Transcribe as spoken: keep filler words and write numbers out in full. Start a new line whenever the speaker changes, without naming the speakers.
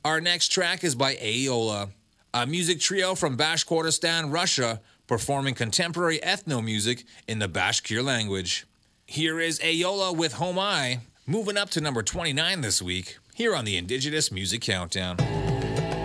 Our next track is by Ayola, a music trio from Bashkortostan, Russia, performing contemporary ethno music in the Bashkir language. Here is Ayola with Homai, moving up to number twenty-nine this week, here on the Indigenous Music Countdown.